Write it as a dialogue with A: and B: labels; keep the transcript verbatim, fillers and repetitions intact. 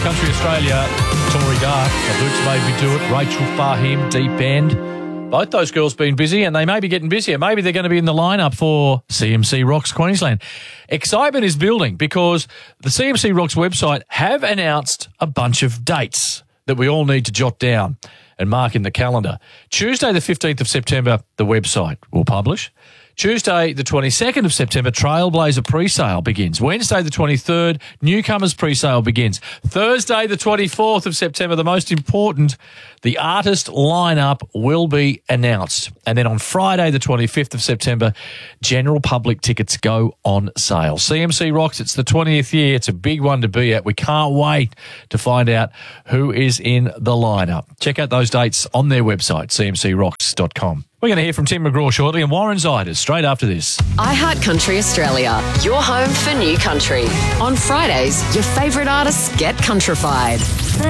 A: Country Australia, Tori Dark, The Boots Made Me Do It, Rachel Fahim, Deep End. Both those girls been busy, and they may be getting busier. Maybe they're going to be in the lineup for C M C Rocks Queensland. Excitement is building because the C M C Rocks website have announced a bunch of dates that we all need to jot down and mark in the calendar. Tuesday, the fifteenth of September, the website will publish. Tuesday, the twenty-second of September, Trailblazer pre-sale begins. Wednesday, the twenty-third, Newcomers pre-sale begins. Thursday, the twenty-fourth of September, the most important, the artist lineup will be announced. And then on Friday, the twenty-fifth of September, general public tickets go on sale. C M C Rocks, it's the twentieth year. It's a big one to be at. We can't wait to find out who is in the lineup. Check out those dates on their website, c m c rocks dot com. We're going to hear from Tim McGraw shortly and Warren Ziders straight after this.
B: iHeart Country Australia, your home for new country. On Fridays, your favourite artists get countrified.